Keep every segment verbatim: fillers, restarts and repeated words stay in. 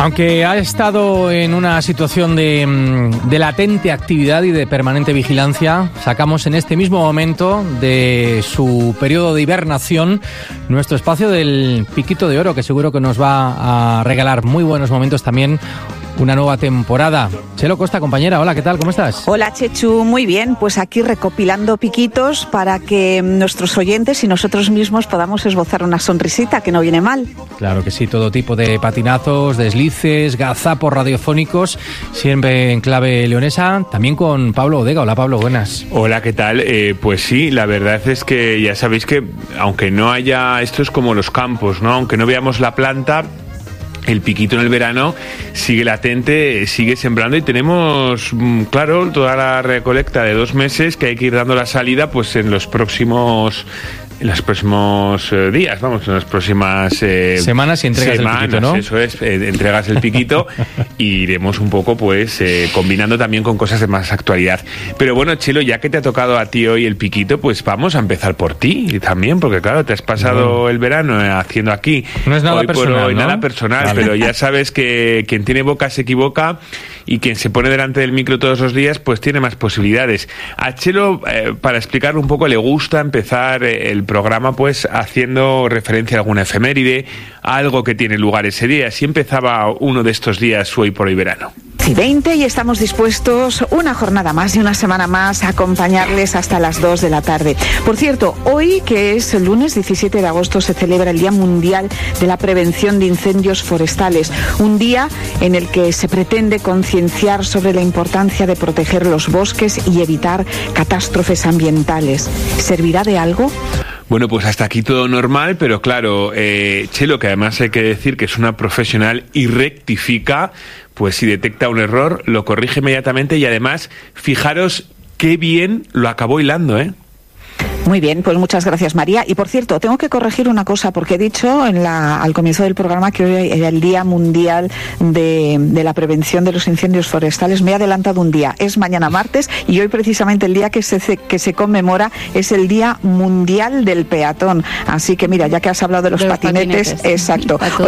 Aunque ha estado en una situación de, de latente actividad y de permanente vigilancia, sacamos en este mismo momento de su periodo de hibernación nuestro espacio del Piquito de Oro, que seguro que nos va a regalar muy buenos momentos también. Una nueva temporada. Chelo Costa, compañera, hola, ¿qué tal? ¿Cómo estás? Hola, Chechu, muy bien. Pues aquí recopilando piquitos para que nuestros oyentes y nosotros mismos podamos esbozar una sonrisita, que no viene mal. Claro que sí, todo tipo de patinazos, deslices, gazapos radiofónicos, siempre en clave leonesa, también con Pablo Odega. Hola, Pablo, buenas. Hola, ¿qué tal? Eh, pues sí, la verdad es que ya sabéis que aunque no haya, esto es como los campos, ¿no? Aunque no veamos la planta, el piquito en el verano sigue latente, sigue sembrando y tenemos, claro, toda la recolecta de dos meses que hay que ir dando la salida pues en los próximos en los próximos eh, días, vamos, en las próximas eh, semanas y entregas semanas, el piquito, ¿no? Eso es, eh, entregas el piquito y iremos un poco pues eh, combinando también con cosas de más actualidad. Pero bueno, Chelo, ya que te ha tocado a ti hoy el piquito, pues vamos a empezar por ti también, porque claro, te has pasado bueno. el verano haciendo aquí. No es nada hoy personal, por hoy, ¿no? nada personal, vale. Pero ya sabes que quien tiene boca se equivoca y quien se pone delante del micro todos los días pues tiene más posibilidades. A Chelo, eh, para explicarlo un poco, le gusta empezar eh, el programa pues haciendo referencia a alguna efeméride, a algo que tiene lugar ese día. Así empezaba uno de estos días Hoy por Hoy Verano. Y veinte y estamos dispuestos una jornada más y una semana más a acompañarles hasta las dos de la tarde. Por cierto, hoy, que es el lunes diecisiete de agosto, se celebra el Día Mundial de la Prevención de Incendios Forestales, un día en el que se pretende concienciar sobre la importancia de proteger los bosques y evitar catástrofes ambientales. ¿Servirá de algo? Bueno, pues hasta aquí todo normal, pero claro, eh, Chelo, que además hay que decir que es una profesional y rectifica, pues si detecta un error, lo corrige inmediatamente y además, fijaros qué bien lo acabó hilando, ¿eh? Muy bien, pues muchas gracias, María. Y por cierto, tengo que corregir una cosa, porque he dicho en la, al comienzo del programa que hoy era el Día Mundial de, de la Prevención de los Incendios Forestales. Me he adelantado un día, es mañana martes, y hoy precisamente el día que se, que se conmemora es el Día Mundial del Peatón. Así que mira, ya que has hablado de los, de los patinetes, patinetes, exacto. Hoy...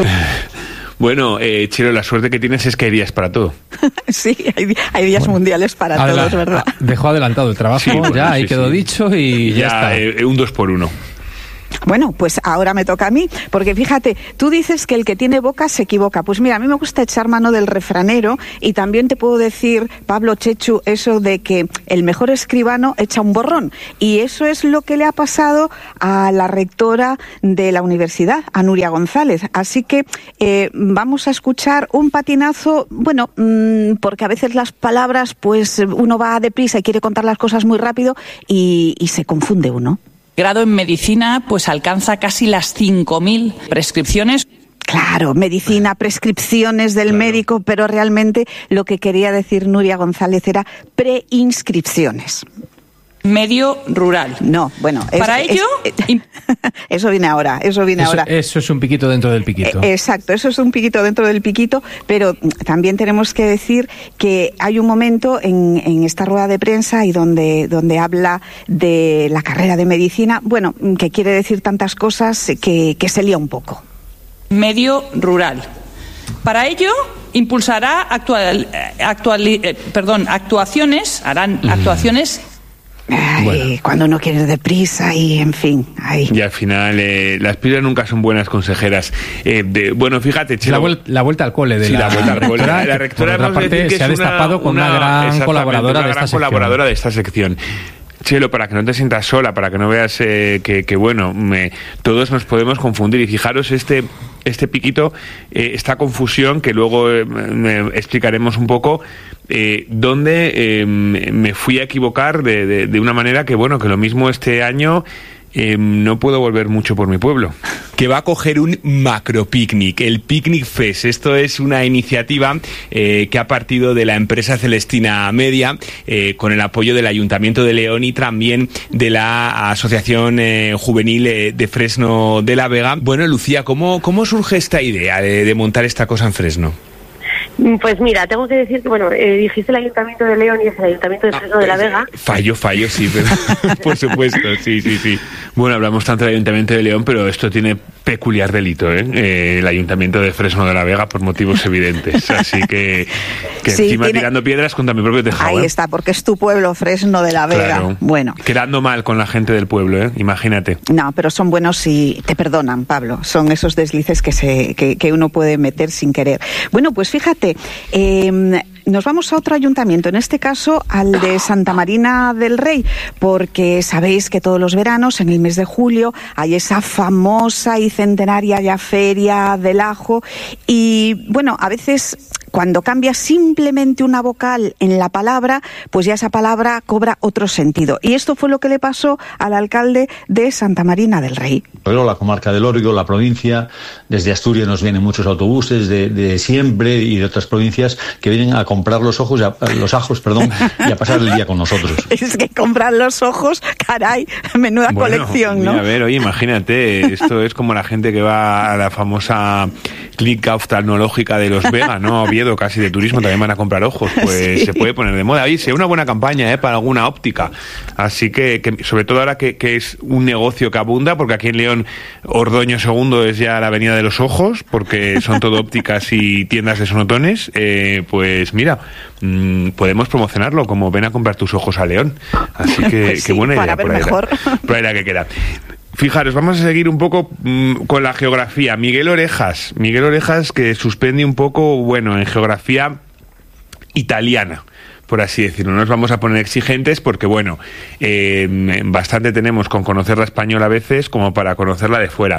Bueno, eh, Chelo, la suerte que tienes es que hay días para todo. Sí, hay, hay días bueno, mundiales para Adela- todo, es verdad. Dejó adelantado el trabajo, sí, bueno, ya, sí, ahí quedó sí. dicho y ya, ya está. Eh, un dos por uno. Bueno, pues ahora me toca a mí, porque fíjate, tú dices que el que tiene boca se equivoca. Pues mira, a mí me gusta echar mano del refranero y también te puedo decir, Pablo, Chechu, eso de que el mejor escribano echa un borrón. Y eso es lo que le ha pasado a la rectora de la universidad, a Nuria González. Así que eh, vamos a escuchar un patinazo, bueno, mmm, porque a veces las palabras, pues uno va deprisa y quiere contar las cosas muy rápido y, y se confunde uno. Grado en medicina, pues alcanza casi las cinco mil prescripciones. Claro, medicina, prescripciones del claro. médico, pero realmente lo que quería decir Nuria González era preinscripciones. Medio rural. No, bueno. Es, Para es, ello... Es, eso viene ahora, eso viene eso, ahora. Eso es un piquito dentro del piquito. Eh, exacto, eso es un piquito dentro del piquito, pero también tenemos que decir que hay un momento en, en esta rueda de prensa y donde, donde habla de la carrera de medicina, bueno, que quiere decir tantas cosas que, que se lía un poco. Medio rural. Para ello... impulsará actual, actual, eh, perdón, actuaciones, harán mm. actuaciones... Ay, bueno. Cuando uno quiere ir deprisa y en fin. Ay. Y al final eh, las prisas nunca son buenas consejeras. Eh, de, bueno, fíjate, Chelo, la, vuel- la vuelta al cole de sí, la, la vuelta al cole. rectora, la rectora, por otra parte, se ha destapado una, con una, una gran colaboradora una de gran esta colaboradora sección. de esta sección. Chelo, para que no te sientas sola, para que no veas eh, que, que, bueno, me, todos nos podemos confundir. Y fijaros este este piquito, eh, esta confusión, que luego eh, me explicaremos un poco, eh, donde eh, me fui a equivocar de, de, de una manera que, bueno, que lo mismo este año... Eh, no puedo volver mucho por mi pueblo. Que va a coger un macro picnic, el Picnic Fest. Esto es una iniciativa eh, que ha partido de la empresa Celestina Media, eh, con el apoyo del Ayuntamiento de León y también de la Asociación eh, Juvenil eh, de Fresno de la Vega. Bueno, Lucía, ¿cómo, cómo surge esta idea de, de montar esta cosa en Fresno? Pues mira, tengo que decir que, bueno, eh, dijiste el Ayuntamiento de León y es el Ayuntamiento de Fresno ah, de la Vega. Fallo, fallo, sí, pero por supuesto, sí, sí, sí. Bueno, hablamos tanto del Ayuntamiento de León, pero esto tiene peculiar delito, ¿eh? Eh, el Ayuntamiento de Fresno de la Vega por motivos evidentes. Así que, que sí, encima tiene... tirando piedras contra mi propio tejado. Ahí ¿eh? está, porque es tu pueblo, Fresno de la Vega. Claro. Bueno. Quedando mal con la gente del pueblo, ¿eh? Imagínate. No, pero son buenos y te perdonan, Pablo. Son esos deslices que, se, que, que uno puede meter sin querer. Bueno, pues fíjate, eh, nos vamos a otro ayuntamiento, en este caso al de Santa Marina del Rey, porque sabéis que todos los veranos, en el mes de julio, hay esa famosa y centenaria ya feria del ajo y, bueno, a veces cuando cambia simplemente una vocal en la palabra, pues ya esa palabra cobra otro sentido. Y esto fue lo que le pasó al alcalde de Santa Marina del Rey. La comarca del Órbigo, la provincia, desde Asturias nos vienen muchos autobuses de, de siempre y de otras provincias que vienen a comprar los ojos, a, los ajos, perdón, y a pasar el día con nosotros. Es que comprar los ojos, caray, menuda bueno, colección, ¿no? Mira, a ver, oye, imagínate, esto es como la gente que va a la famosa clínica oftalmológica de Los Vega, ¿no? Oviedo, casi de turismo, también van a comprar ojos, pues sí. Se puede poner de moda. Oye, sería una buena campaña, ¿eh? Para alguna óptica. Así que, que sobre todo ahora que, que es un negocio que abunda, porque aquí en León Ordoño segundo es ya la avenida de los ojos, porque son todo ópticas y tiendas de sonotones, eh, pues mira, mmm, podemos promocionarlo como ven a comprar tus ojos a León. Así que, pues sí, qué buena para idea. ver por ahí mejor. Era, por ahí era que queda. Fijaros, vamos a seguir un poco mmm, con la geografía. Miguel Orejas, Miguel Orejas que suspende un poco, bueno, en geografía italiana, por así decirlo. No nos vamos a poner exigentes porque, bueno, eh, bastante tenemos con conocer la española a veces como para conocerla de fuera.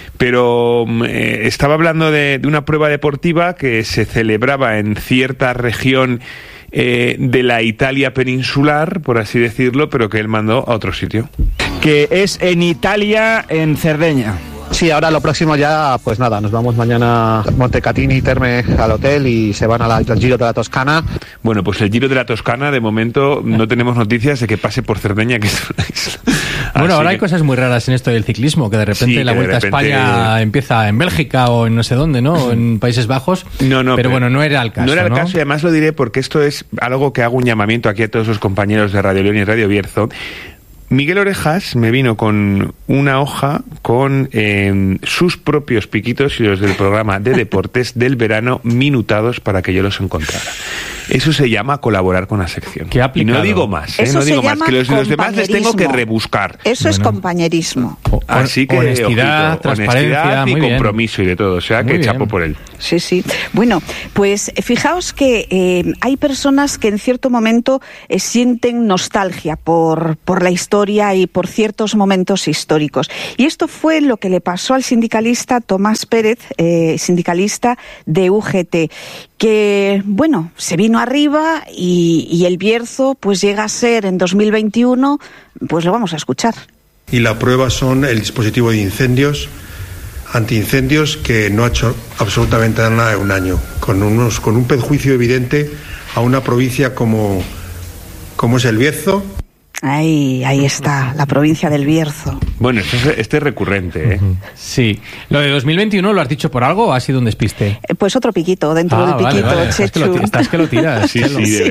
Pero eh, estaba hablando de, de una prueba deportiva que se celebraba en cierta región eh, de la Italia peninsular, por así decirlo, pero que él mandó a otro sitio. Que es en Italia, en Cerdeña. Sí, ahora lo próximo ya, pues nada, nos vamos mañana a Montecatini, Terme, al hotel y se van a la, al Giro de la Toscana. Bueno, pues el Giro de la Toscana, de momento, no tenemos noticias de que pase por Cerdeña, que es una isla. Bueno, ahora que... hay cosas muy raras en esto del ciclismo, que de repente sí, la Vuelta repente... a España empieza en Bélgica o en no sé dónde, ¿no? En Países Bajos. No, no. Pero, pero bueno, no era el caso, No era el ¿no? caso y además lo diré porque esto es algo que hago un llamamiento aquí a todos los compañeros de Radio León y Radio Bierzo. Miguel Orejas me vino con una hoja con eh, sus propios piquitos y los del programa de deportes del verano minutados para que yo los encontrara. Eso se llama colaborar con la sección. Qué aplicado. Y no digo más, ¿eh? Eso no digo se más, llama que los, los demás les tengo que rebuscar. Eso bueno. es compañerismo. O, Así que, honestidad, ojito, transparencia, honestidad y muy compromiso bien. y de todo. O sea, muy que bien. chapo por él. Sí, sí. Bueno, pues fijaos que eh, hay personas que en cierto momento eh, sienten nostalgia por, por la historia y por ciertos momentos históricos. Y esto fue lo que le pasó al sindicalista Tomás Pérez, eh, sindicalista de U G T, que, bueno, se vino arriba y, y el Bierzo pues llega a ser en dos mil veintiuno, pues lo vamos a escuchar. Y la prueba son el dispositivo de incendios, antiincendios, que no ha hecho absolutamente nada en un año, con, unos, con un perjuicio evidente a una provincia como, como es el Bierzo. Ahí, ahí está, la provincia del Bierzo. Bueno, este es, este es recurrente, ¿eh? Sí. ¿Lo de dos mil veintiuno lo has dicho por algo o ha sido un despiste? Eh, pues otro piquito dentro ah, del piquito, vale, vale. Chechu. Estás que lo, estás que lo tiras. Sí, sí, de